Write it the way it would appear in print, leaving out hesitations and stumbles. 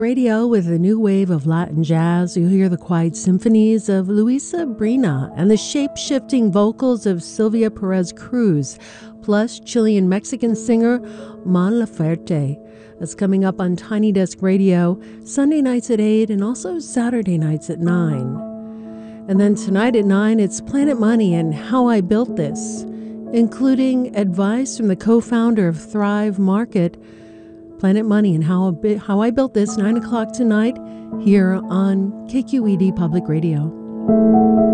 Radio with a new wave of Latin jazz. You hear the quiet symphonies of Luisa Brina and the shape-shifting vocals of Sylvia Perez Cruz, plus Chilean-Mexican singer Mon Laferte. That's coming up on Tiny Desk Radio, Sunday nights at 8 and also Saturday nights at 9. And then tonight at 9, it's Planet Money and How I Built This, including advice from the co-founder of Thrive Market, Planet Money and How I Built This, 9 o'clock tonight here on KQED Public Radio.